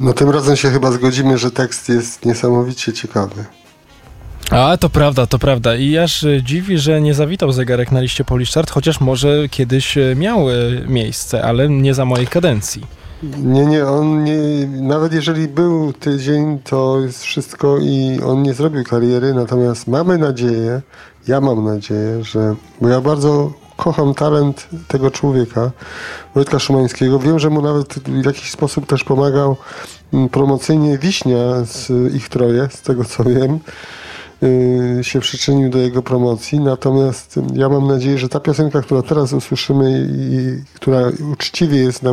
No tym razem się chyba zgodzimy, że tekst jest niesamowicie ciekawy. A, to prawda. I aż dziwi, że nie zawitał zegarek na liście Polish Chart, chociaż może kiedyś miał miejsce, ale nie za mojej kadencji. Nie, on nie, nawet jeżeli był tydzień, to jest wszystko i on nie zrobił kariery, natomiast ja mam nadzieję, że, bo ja bardzo kocham talent tego człowieka, Wojtka Szymańskiego. Wiem, że mu nawet w jakiś sposób też pomagał promocyjnie Wiśnia z Ich Troje, z tego co wiem. Się przyczynił do jego promocji, natomiast ja mam nadzieję, że ta piosenka, którą teraz usłyszymy i która uczciwie jest nam